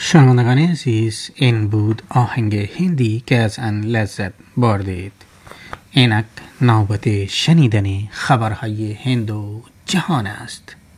شنوندگان عزیز، این بود آهنگ هندی که از آن لذت بردید. اینک نوبت شنیدن خبرهای هند و جهان است.